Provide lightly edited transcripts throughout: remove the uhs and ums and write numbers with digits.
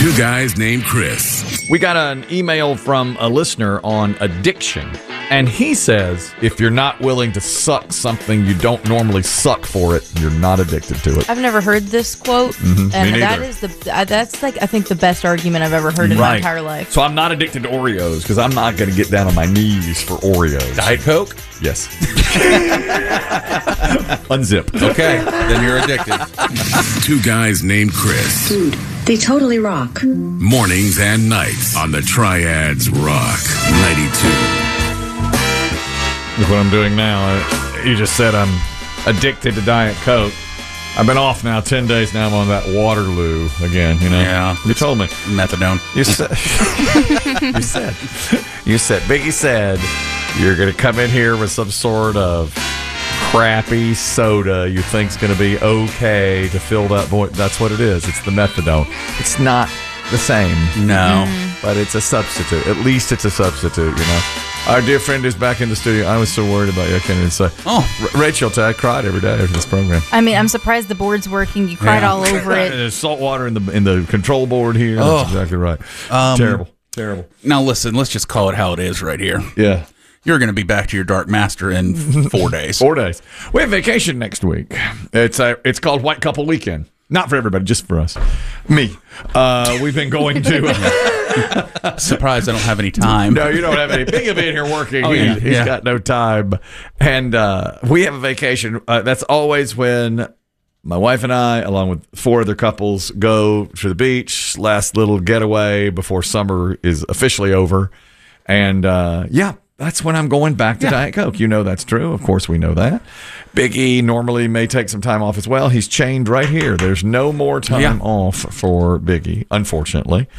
Two guys named Chris. We got an email from a listener on addiction, and he says if you're not willing to suck something you don't normally suck for it, you're not addicted to it. I've never heard this quote, and that is that's like I think the best argument I've ever heard in my entire life. So I'm not addicted to Oreos because I'm not going to get down on my knees for Oreos. Diet Coke? Yes. Unzip. Okay, then you're addicted. Two guys named Chris. Dude, they totally rock. Mornings and nights on the Triads Rock 92. Look what I'm doing now. You just said I'm addicted to Diet Coke. I've been off now 10 days now. I'm on that Waterloo again, you know? Yeah. You told me. Methadone. You said, Biggie said, you're going to come in here with some sort of crappy soda you think's going to be okay to fill that void. That's what it is. It's the methadone. It's not the same. No. But it's a substitute. At least it's a substitute, you know? Our dear friend is back in the studio. I was so worried about you. I can't even say. Rachel, I cried every day after this program. I mean, I'm surprised the board's working. You cried all over it. There's salt water in the control board here. Oh. That's exactly right. Terrible. Now listen, let's just call it how it is right here. Yeah. You're going to be back to your Dark Master in 4 days. 4 days. We have vacation next week. It's called White Couple Weekend. Not for everybody, just for us. Me. We've been going to... Surprised I don't have any time. No, you don't have any. Big of it here working. Oh, yeah. He's got no time. And we have a vacation. That's always when my wife and I, along with 4 other couples, go to the beach. Last little getaway before summer is officially over. And that's when I'm going back to Diet Coke. You know that's true. Of course we know that. Big E normally may take some time off as well. He's chained right here. There's no more time off for Big E, unfortunately.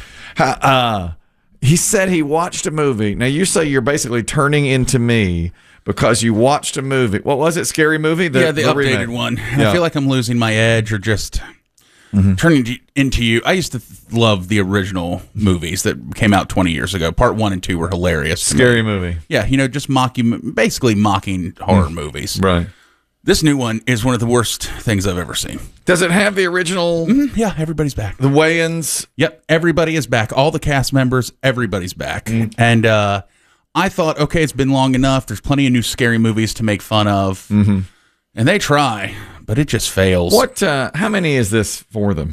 He said he watched a movie. Now, you say you're basically turning into me because you watched a movie. What was it? Scary Movie? The updated remake one. And I feel like I'm losing my edge or just... turning into you. I used to love the original movies that came out 20 years ago. Part 1 and 2 were hilarious. Scary Movie. Yeah, just basically mocking horror movies. Right. This new one is one of the worst things I've ever seen. Does it have the original? Yeah, everybody's back. The Wayans? Yep, everybody is back. All the cast members, everybody's back. And I thought, okay, it's been long enough. There's plenty of new scary movies to make fun of. And they try, but it just fails. How many is this for them?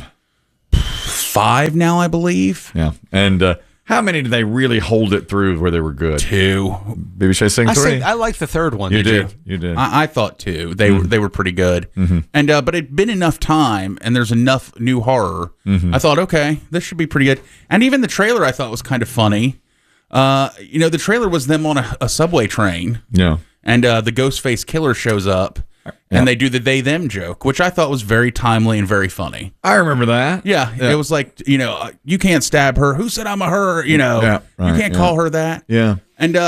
5 now, I believe. Yeah. And how many did they really hold it through where they were good? 2. Baby Shay Sing 3? I like the third one. You did. I thought 2. They were pretty good. And but it'd been enough time, and there's enough new horror. I thought, okay, this should be pretty good. And even the trailer I thought was kind of funny. The trailer was them on a subway train. Yeah. And the Ghostface killer shows up. And they do the they-them joke, which I thought was very timely and very funny. I remember that. Yeah. It was like, you can't stab her. Who said I'm a her? You can't call her that. Yeah. And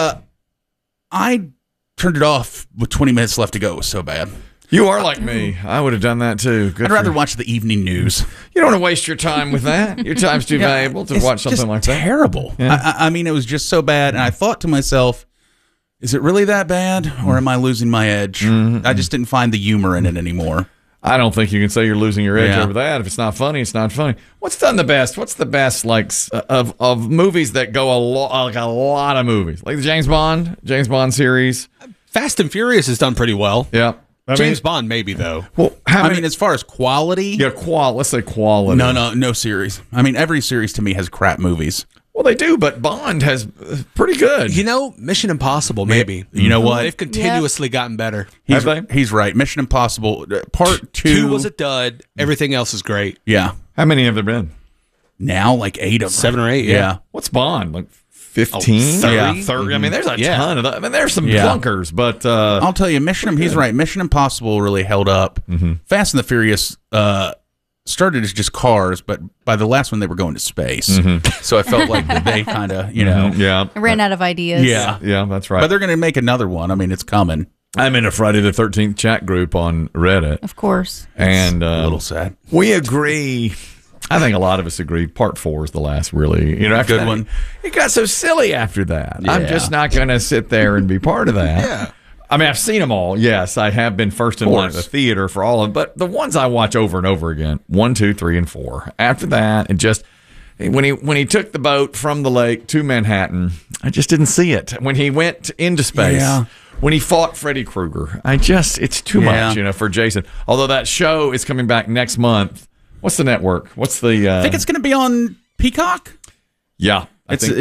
I turned it off with 20 minutes left to go. It was so bad. You are like me. I would have done that too. I'd rather watch the evening news. You don't want to waste your time with that. Your time's too valuable to watch something like that. Terrible. Yeah. I mean, it was just so bad. And I thought to myself, is it really that bad, or am I losing my edge? I just didn't find the humor in it anymore. I don't think you can say you're losing your edge over that. If it's not funny, it's not funny. What's done the best? What's the best of movies that go a lot of movies, like the James Bond series? Fast and Furious has done pretty well. Yeah. James Bond maybe though. Well, I mean, as far as quality, let's say quality. No series. I mean, every series to me has crap movies. Well, they do, but Bond has pretty good. Mission Impossible, maybe. You know what? They've continuously gotten better. He's right. Mission Impossible Part 2. 2 was a dud. Everything else is great. Yeah. How many have there been? Now, like 8 of them. 7 or 8, yeah. What's Bond? Like 15? 30? Yeah, 30. I mean, there's a ton of them. I mean, there's some clunkers, but... I'll tell you, he's right. Mission Impossible really held up. Fast and the Furious... started as just cars, but by the last one they were going to space. So I felt like they kind of, ran out of ideas. Yeah, that's right. But they're going to make another one. I mean, it's coming. I'm in a Friday the 13th chat group on Reddit. Of course. And a little sad. We agree. I think a lot of us agree. Part 4 is the last really, good one. It got so silly after that. Yeah. I'm just not going to sit there and be part of that. Yeah. I mean, I've seen them all. Yes, I have been first in line at the theater for all of them. But the ones I watch over and over again, 1, 2, 3, and 4. After that, when he took the boat from the lake to Manhattan, I just didn't see it. When he went into space, when he fought Freddy Krueger, it's too much, for Jason. Although that show is coming back next month. What's the network? What's the? I think it's going to be on Peacock. Yeah, that's a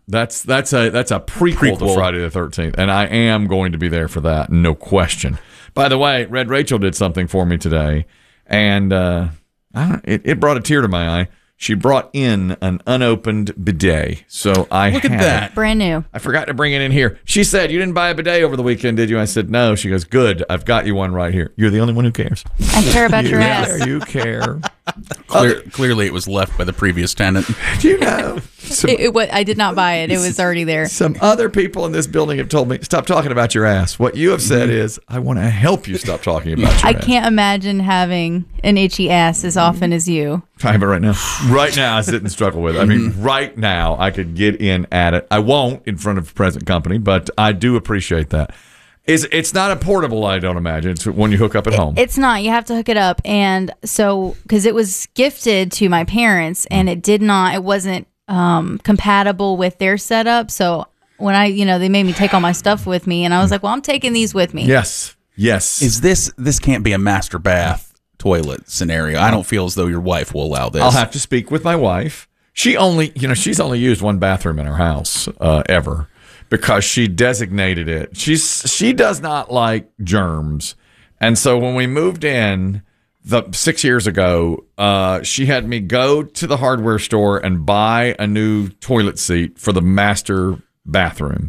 prequel to Friday the 13th, and I am going to be there for that, no question. By the way, Red Rachel did something for me today, and it brought a tear to my eye. She brought in an unopened bidet. So I look at that. Brand new. I forgot to bring it in here. She said, "You didn't buy a bidet over the weekend, did you?" I said, "No." She goes, "Good. I've got you one right here." You're the only one who cares. I care about your ass. You care. Clearly, it was left by the previous tenant. Do you know? I did not buy it. It was already there. Some other people in this building have told me, "Stop talking about your ass." What you have said is, "I want to help you stop talking about your ass." I can't imagine having an itchy ass as often as you. I have it right now. Right now, I sit and struggle with it. I mean, right now, I could get in at it. I won't in front of present company, but I do appreciate that. It's not a portable, I don't imagine. It's when you hook up at home. It's not. You have to hook it up. And so, because it was gifted to my parents, and it wasn't compatible with their setup. So when they made me take all my stuff with me, and I was like, well, I'm taking these with me. Yes. Is this can't be a master bath toilet scenario? I don't feel as though your wife will allow this. I'll have to speak with my wife. She's only used one bathroom in her house ever because she designated it. She does not like germs. And so when we moved in 6 years ago, she had me go to the hardware store and buy a new toilet seat for the master bathroom.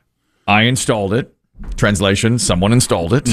I installed it. Translation, someone installed it.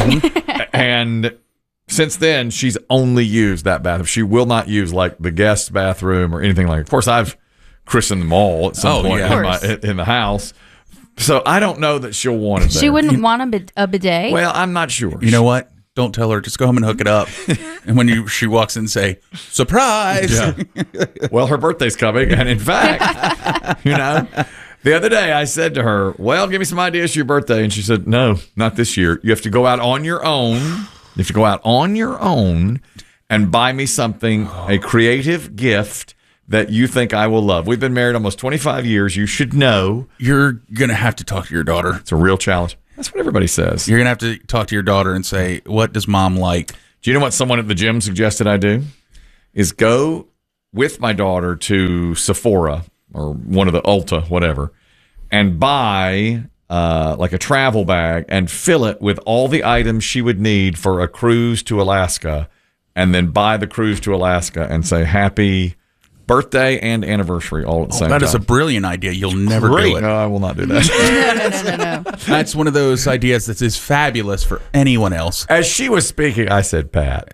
And since then, she's only used that bathroom. She will not use like the guest bathroom or anything like that. Of course, I've christened them all at some point in the house. So I don't know that she'll want it there. She wouldn't want a bidet? Well, I'm not sure. You know what? Don't tell her. Just go home and hook it up. And when she walks in, say, "Surprise!" Yeah. Well, her birthday's coming. And in fact, the other day I said to her, "Well, give me some ideas for your birthday." And she said, "No, not this year. You have to go out on your own. You have to go out on your own and buy me something, a creative gift that you think I will love." We've been married almost 25 years. You should know. You're going to have to talk to your daughter. It's a real challenge. That's what everybody says. You're going to have to talk to your daughter and say, "What does mom like?" Do you know what someone at the gym suggested I do? Is go with my daughter to Sephora or one of the Ulta, whatever, and buy like a travel bag and fill it with all the items she would need for a cruise to Alaska, and then buy the cruise to Alaska and say happy birthday and anniversary all at the same time. That is a brilliant idea. You'll never do it. No, I will not do that. No. That's one of those ideas that is fabulous for anyone else. As she was speaking, I said, Pat.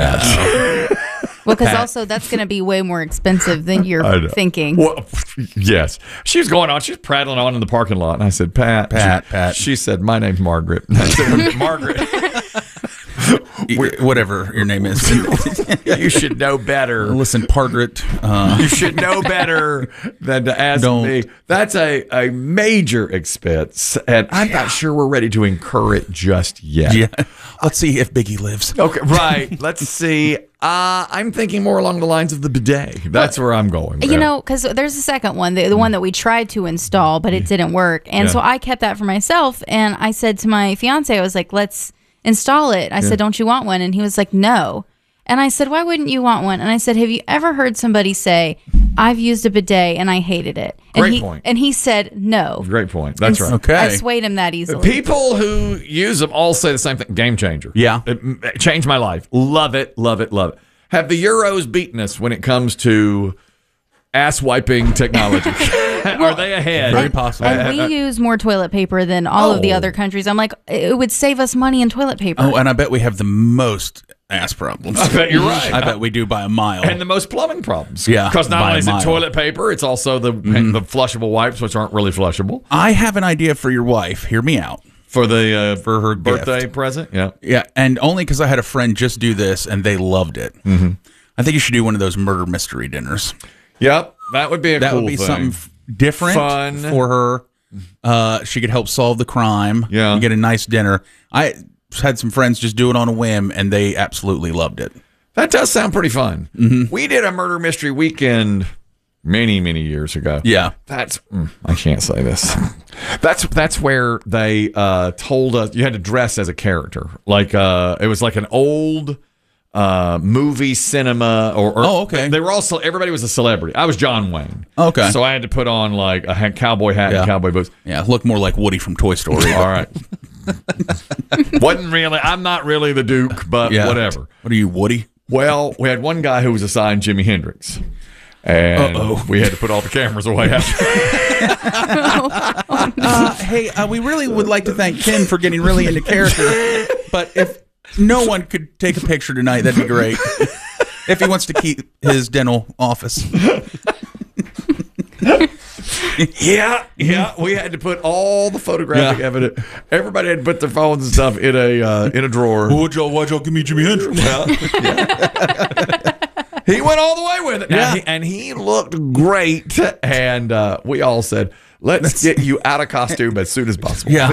Well, because also that's going to be way more expensive than you're thinking. Well, yes. She was going on. She was prattling on in the parking lot. And I said, Pat. She said, "My name's Margaret." And I said, "Margaret." Whatever your name is. You should know better. Listen, Pargret. You should know better than to ask me. That's a major expense, and I'm not sure we're ready to incur it just yet. Yeah. Let's see if Biggie lives. Okay, right. Let's see. I'm thinking more along the lines of the bidet. That's where I'm going. Because there's a second one, the one that we tried to install, but it didn't work. And so I kept that for myself, and I said to my fiance, I was like, "Let's install it." I said, "Don't you want one?" And he was like, "No." And I said, "Why wouldn't you want one?" And I said, "Have you ever heard somebody say, 'I've used a bidet and I hated it'?" Great point. And he said, "No." Great point. That's right. Okay. I swayed him that easily. People who use them all say the same thing. Game changer. Yeah. It changed my life. Love it, love it, love it. Have the Euros beaten us when it comes to ass wiping technology? Are they ahead? Very possible. And we use more toilet paper than all of the other countries. I'm like, it would save us money in toilet paper. Oh, and I bet we have the most ass problems. I bet you're right. I bet we do by a mile. And the most plumbing problems. Yeah, Because not by only a is it mile. toilet paper, it's also the flushable wipes, which aren't really flushable. I have an idea for your wife. Hear me out. For the For her birthday gift. present? Yeah. Yeah, and only because I had a friend just do this and they loved it. Mm-hmm. I think you should do one of those murder mystery dinners. Yep. That would be a That cool would be thing. something different, Fun. for her. She could help solve the crime. Yeah. And get a nice dinner. I had some friends just do it on a whim, and they absolutely loved it. That does sound pretty fun. We did a murder mystery weekend many, many years ago. Yeah. That's I can't say this. That's where they told us you had to dress as a character. Like it was like an old movie cinema or Oh, okay. They were also everybody was a celebrity. I was John Wayne. Okay. So I had to put on like a cowboy hat and cowboy boots. Yeah, look more like Woody from Toy Story. All right. Wasn't really. I'm not really the Duke, but whatever. What are you, Woody? Well, we had one guy who was assigned Jimi Hendrix. And we had to put all the cameras away after. Hey, we really would like to thank Ken for getting really into character. But if no one could take a picture tonight, that'd be great. If he wants to keep his dental office. Yeah. We had to put all the photographic evidence. Everybody had to put their phones and stuff in a drawer. Why'd y'all give me Jimi Hendrix? He went all the way with it. And he looked great. And we all said, let's get you out of costume as soon as possible. Yeah.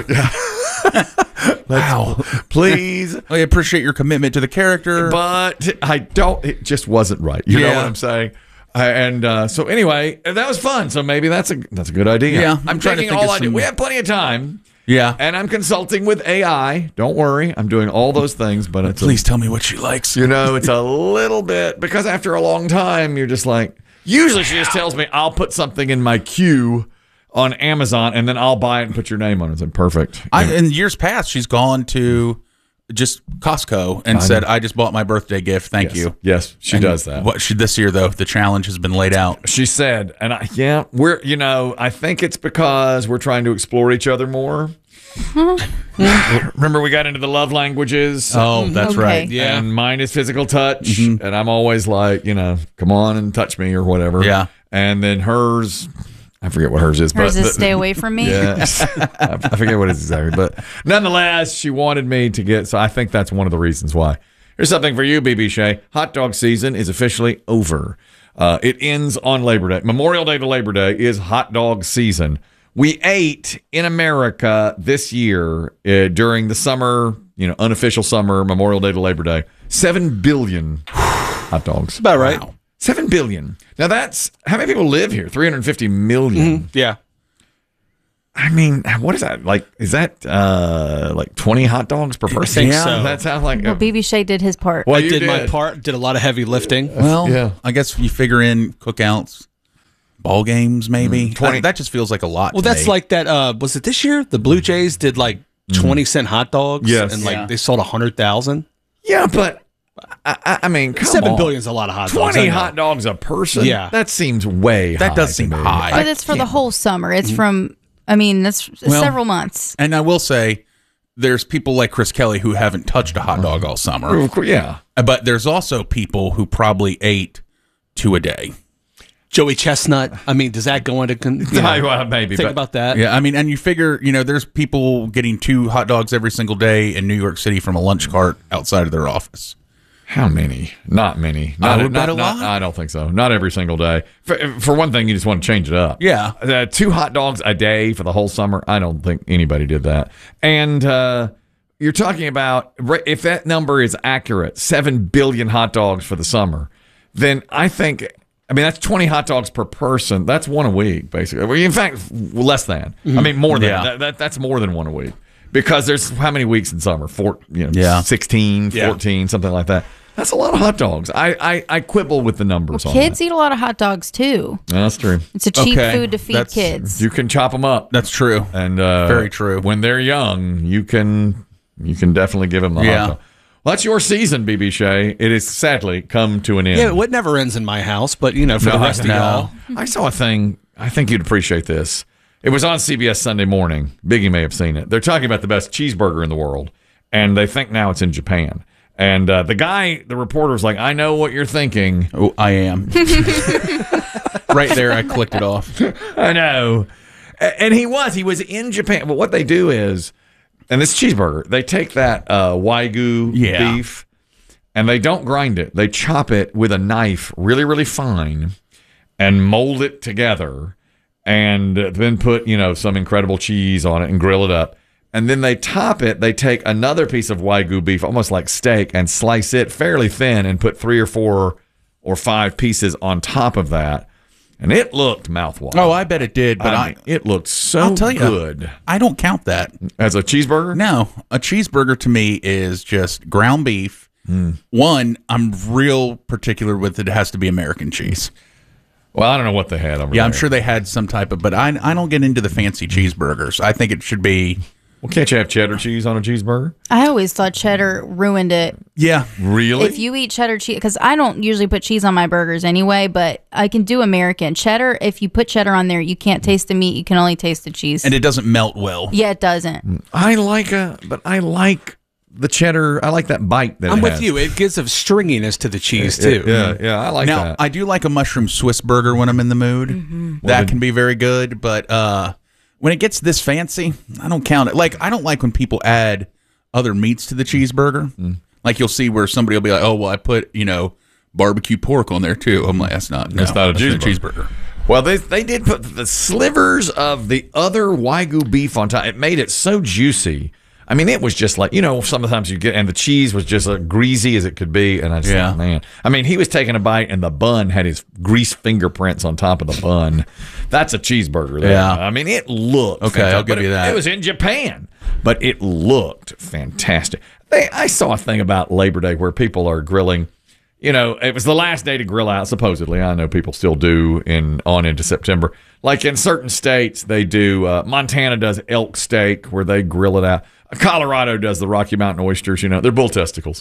Wow. Please. I appreciate your commitment to the character. But it just wasn't right. You know what I'm saying? So anyway, that was fun. So maybe that's a good idea. Yeah. I'm trying to taking think all of ideas. some- We have plenty of time. Yeah. And I'm consulting with AI. Don't worry. I'm doing all those things, but it's Please tell me what she likes. it's a little bit because after a long time, you're just like, usually she just tells me I'll put something in my queue on Amazon and then I'll buy it and put your name on it. It's like, perfect. In years past, she's gone to just Costco and said, I just bought my birthday gift. Thank you. Yes, she does that. This year, though, the challenge has been laid out. She said, and I think it's because we're trying to explore each other more. Remember, we got into the love languages. Oh, that's Okay. right. Yeah. And mine is physical touch. And I'm always like, come on and touch me or whatever. Yeah. And then hers, I forget what hers is. Hers but is stay away from me. Yeah, I forget what it is exactly, but nonetheless, she wanted me to get. So I think that's one of the reasons why. Here's something for you, BB Shea. Hot dog season is officially over. It ends on Labor Day. Memorial Day to Labor Day is hot dog season. We ate in America this year during the summer, unofficial summer, Memorial Day to Labor Day, 7 billion hot dogs. About right. Wow. 7 billion. Now that's how many people live here? 350 million. Yeah. I mean, what is that? Like, is that like 20 hot dogs per person? think so. That sounds like. Well, BB Shea did his part. Well, I you did my part. Did a lot of heavy lifting. Well, Yeah. I guess you figure in cookouts, ball games, maybe. 20. That just feels like a lot. Well, to that's me. like that. Was it this year? The Blue Jays did like 20-cent hot dogs. Yes. And Yeah. they sold 100,000. Yeah, but I mean, come 7 on. billion is a lot of hot dogs. 20 I know. hot dogs a person? Yeah. That seems way high. That does to seem me. high. But it's for the whole summer. It's from, that's several months. And I will say, there's people like Chris Kelly who haven't touched a hot dog all summer. Yeah. But there's also people who probably ate 2 a day. Joey Chestnut. I mean, does that go into Well, maybe. think but about that? Yeah, I mean, and you figure, there's people getting 2 hot dogs every single day in New York City from a lunch cart outside of their office. How many? Not many. I would bet a lot. I don't think so. Not every single day. For one thing, you just want to change it up. Yeah. 2 hot dogs a day for the whole summer. I don't think anybody did that. And you're talking about, if that number is accurate, 7 billion hot dogs for the summer, then I think, that's 20 hot dogs per person. That's 1 a week, basically. Well, in fact, less than. I mean, more than. Yeah. That's more than 1 a week. Because there's how many weeks in summer? 16, 14, something like that. That's a lot of hot dogs. I quibble with the numbers on Kids that. eat a lot of hot dogs too. That's true. It's a cheap Okay, food to feed that's- kids. You can chop them up. That's true. And Very true. When they're young, you can definitely give them the Yeah. hot dog. Well, that's your season, BB Shea. It has sadly come to an end. Yeah, it never ends in my house, but for the rest of y'all. I saw a thing. I think you'd appreciate this. It was on CBS Sunday Morning. Biggie may have seen it. They're talking about the best cheeseburger in the world, and they think now it's in Japan. And the reporter was like, I know what you're thinking. Oh, I am. Right there, I clicked it off. I know. And he was in Japan. But what they do is, and this cheeseburger, they take that Wagyu Yeah. beef, and they don't grind it. They chop it with a knife really, really fine and mold it together and then put, some incredible cheese on it and grill it up. And then they top it. They take another piece of Wagyu beef, almost like steak, and slice it fairly thin and put 3 or 4 or 5 pieces on top of that. and it looked mouthwatering. Oh, I bet it did, but I mean, it looked so I'll tell you, good. I don't count that. As a cheeseburger? No, a cheeseburger to me is just ground beef. One, I'm real particular with it has to be American cheese. Well, I don't know what they had over there. Yeah, I'm sure they had some type of, but I don't get into the fancy cheeseburgers. I think it should be. Well, can't you have cheddar cheese on a cheeseburger? I always thought cheddar ruined it. Yeah. Really? If you eat cheddar cheese, because I don't usually put cheese on my burgers anyway, but I can do American cheddar. If you put cheddar on there, you can't taste the meat. You can only taste the cheese. And it doesn't melt well. Yeah, it doesn't. I like the cheddar. I like that bite that I'm it with has. you. It gives a stringiness to the cheese too. Yeah, I like Now, that. I do like a mushroom Swiss burger when I'm in the mood. That can be very good, but when it gets this fancy, I don't count it. Like, I don't like when people add other meats to the cheeseburger. Like, you'll see where somebody will be like, oh, well, I put, barbecue pork on there, too. I'm like, that's not a cheeseburger. Well, they did put the slivers of the other Wagyu beef on top. It made it so juicy. I mean, it was just like, sometimes you get, and the cheese was just as greasy as it could be. And I just thought, man. I mean, he was taking a bite and the bun had his grease fingerprints on top of the bun. That's a cheeseburger there. Yeah. I mean, it looked Okay, fantastic. I'll give you that. It was in Japan, but it looked fantastic. I saw a thing about Labor Day where people are grilling. It was the last day to grill out, supposedly. I know people still do on into September. Like in certain states, they do. Montana does elk steak where they grill it out. Colorado does the Rocky Mountain oysters. They're bull testicles.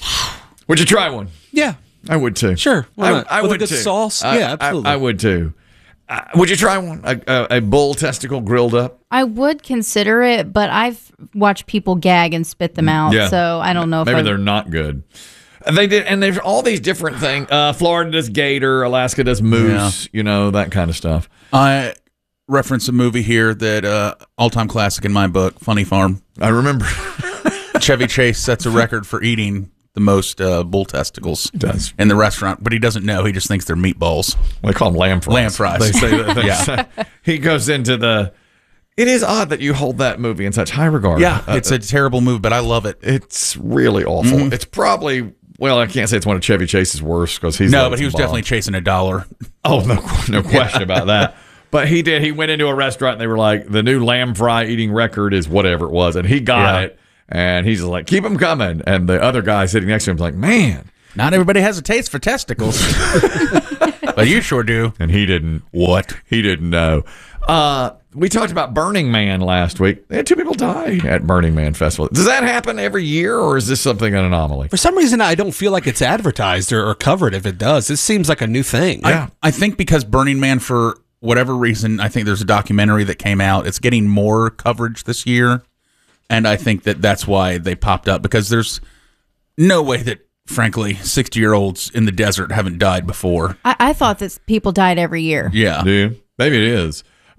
Would you try one? Yeah. I would too. Sure. Why not? I With would a good too. sauce? Yeah, absolutely. I would too. Would you try one? A bull testicle grilled up? I would consider it, but I've watched people gag and spit them out, Yeah. so I don't know if Maybe they're not good. They did, and there's all these different things. Florida does gator, Alaska does moose, that kind of stuff. I reference a movie here that all-time classic in my book, Funny Farm. I remember. Chevy Chase sets a record for eating the most bull testicles does. in the restaurant, but he doesn't know. He just thinks they're meatballs. They call them lamb fries. Lamb fries. They say that. He goes into the. It is odd that you hold that movie in such high regard. Yeah, it's a terrible movie, but I love it. It's really awful. It's probably. Well, I can't say it's one of Chevy Chase's worst because he's No, but he was definitely chasing $1. Oh, no question about that. But he did. He went into a restaurant and they were like, the new lamb fry eating record is whatever it was, and he got it. And he's just like, keep them coming. And the other guy sitting next to him was like, man, not everybody has a taste for testicles, but you sure do. And he didn't. What? He didn't know. We talked about Burning Man last week. They had 2 people die at Burning Man Festival. Does that happen every year, or is this something an anomaly? For some reason, I don't feel like it's advertised or covered. If it does, this seems like a new thing. Yeah. I think because Burning Man, for whatever reason, I think there's a documentary that came out. It's getting more coverage this year, and I think that's why they popped up, because there's no way that, frankly, 60-year-olds in the desert haven't died before. I thought that people died every year. Yeah. Do you? Maybe it is.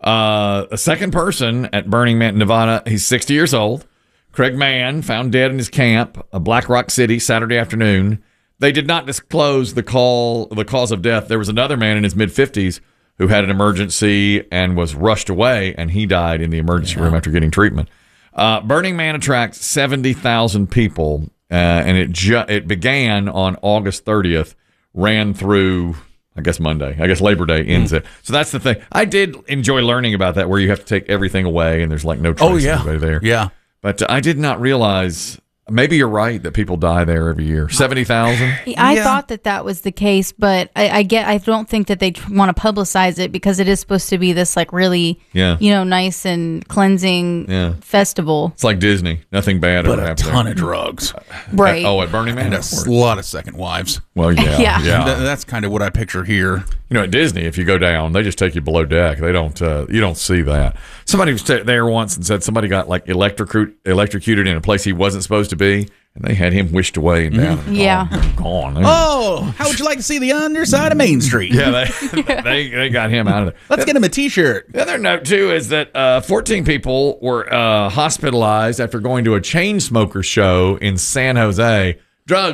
A second person at Burning Man, Nevada, he's 60 years old. Craig Mann, found dead in his camp, Black Rock City, Saturday afternoon. They did not disclose the cause of death. There was another man in his mid-50s who had an emergency and was rushed away, and he died in the emergency room after getting treatment. Burning Man attracts 70,000 people, and it began on August 30th, ran through, I guess, Monday. I guess Labor Day ends it. So that's the thing. I did enjoy learning about that, where you have to take everything away, and there's like no trace of anybody there. Yeah. But I did not realize. Maybe you're right that people die there every year. 70,000. I thought that was the case, but I don't think that they want to publicize it, because it is supposed to be this like really, nice and cleansing festival. It's like Disney. Nothing bad But ever a happens. ton of drugs. Right. At Burning Man? And a lot of second wives. Well, yeah. That's kind of what I picture here. At Disney, if you go down, they just take you below deck. They don't. You don't see that. Somebody was there once and said somebody got like electrocuted in a place he wasn't supposed to be, and they had him wished away and down. And gone. Oh, how would you like to see the underside of Main Street? Yeah, they got him out of there. Let's get him a T-shirt. The other note, too, is that 14 people were hospitalized after going to a chain smoker show in San Jose. Drugs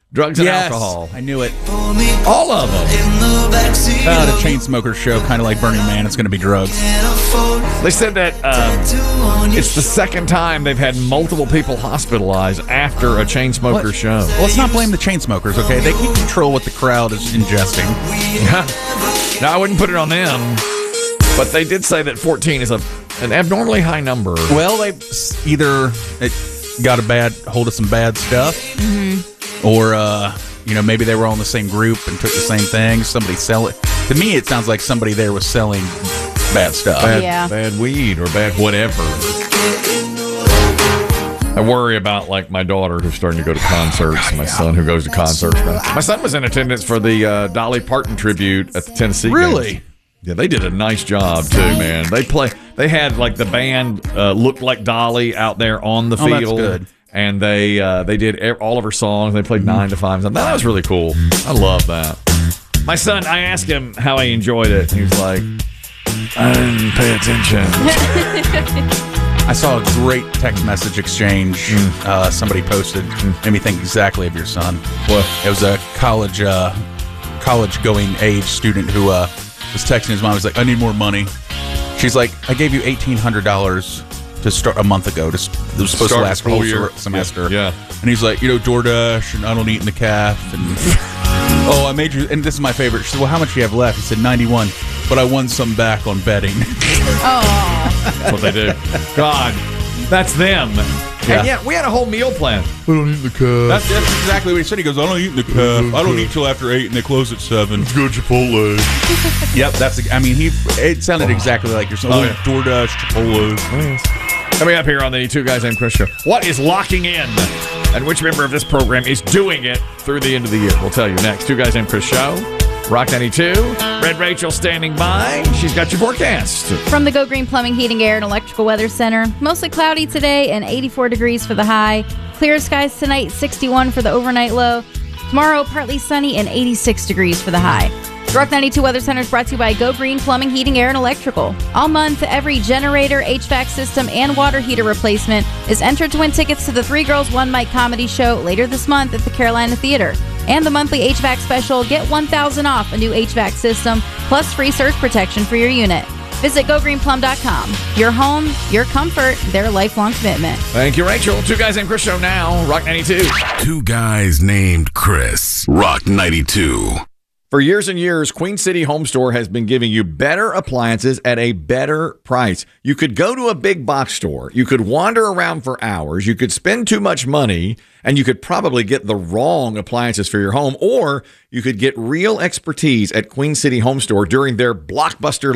Drugs and alcohol. I knew it. All of them. The Chainsmokers show, kind of like Burning Man, it's going to be drugs. They said that it's the second time they've had multiple people hospitalized after a Chainsmokers show. Well, let's not blame the Chainsmokers, okay? They can control what the crowd is ingesting. No, I wouldn't put it on them. But they did say that 14 is an abnormally high number. Well, they either got a bad hold of some bad stuff, or maybe they were all in the same group and took the same thing. Somebody sell it. To me, it sounds like somebody there was selling bad stuff. Bad weed or bad whatever. I worry about like my daughter who's starting to go to concerts, and my son who goes to concerts. My son was in attendance for the Dolly Parton tribute at the Tennessee Really? games. Yeah, they did a nice job too, man. They had like the band looked like Dolly out there on the field. That's good. And they did all of her songs. They played 9 to 5. That was really cool. I love that. My son, I asked him how he enjoyed it. He was like, I didn't pay attention. I saw a great text message exchange somebody posted. Made me think exactly of your son. What? It was a college going age student who was texting his mom. He was like, I need more money. She's like, I gave you $1,800 to start a month ago. It was supposed to last for the whole semester. Yeah. And he's like, DoorDash, and I don't eat in the calf. And I made you. And this is my favorite. She said, well, how much do you have left? He said, 91. But I won some back on betting. Oh. That's what they do. God, that's them. Yeah. And yet, we had a whole meal plan. I don't eat the calf. That's exactly what he said. He goes, I don't eat in the calf. I don't eat till after 8 and they close at 7. Let's go Chipotle. Yep, it sounded exactly like your son. Oh, yeah. DoorDash, Chipotle. Coming up here on the Two Guys Named Chris show, what is locking in? And which member of this program is doing it through the end of the year? We'll tell you next. Two Guys Named Chris show. Rock 92. Red Rachel standing by. She's got your forecast. From the Go Green Plumbing, Heating, Air, and Electrical Weather Center, mostly cloudy today and 84 degrees for the high. Clear skies tonight, 61 for the overnight low. Tomorrow, partly sunny and 86 degrees for the high. The Rock 92 Weather Center is brought to you by Go Green Plumbing, Heating, Air, and Electrical. All month, every generator, HVAC system, and water heater replacement is entered to win tickets to the Three Girls, One Mic comedy show later this month at the Carolina Theater. And the monthly HVAC special, get $1,000 off a new HVAC system, plus free surge protection for your unit. Visit GoGreenPlum.com. Your home, your comfort, their lifelong commitment. Thank you, Rachel. Two Guys Named Chris show now. Rock 92. Two Guys Named Chris. Rock 92. For years and years, Queen City Home Store has been giving you better appliances at a better price. You could go to a big box store. You could wander around for hours. You could spend too much money, and you could probably get the wrong appliances for your home, or you could get real expertise at Queen City Home Store during their blockbuster